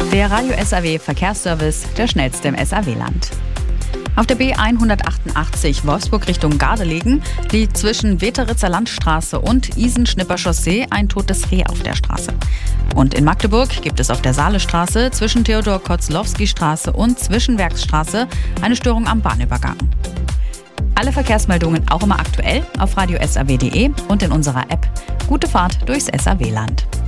Der Radio SAW Verkehrsservice, der schnellste im SAW-Land. Auf der B188 Wolfsburg Richtung Gardelegen liegt zwischen Weteritzer Landstraße und Isen-Schnipper-Chaussee ein totes Reh auf der Straße. Und in Magdeburg gibt es auf der Saalestraße zwischen Theodor-Kozlowski-Straße und Zwischenwerksstraße eine Störung am Bahnübergang. Alle Verkehrsmeldungen auch immer aktuell auf radiosaw.de und in unserer App. Gute Fahrt durchs SAW-Land.